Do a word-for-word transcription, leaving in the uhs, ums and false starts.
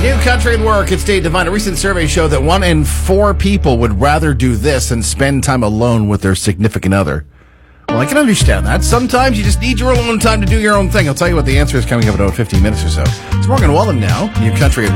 New Country and Work, it's Dave Devine. A recent survey showed that one in four people would rather do this than spend time alone with their significant other. Well, I can understand that. Sometimes you just need your alone time to do your own thing. I'll tell you what the answer is coming up in about fifteen minutes or so. It's Morgan Wallen now. New Country and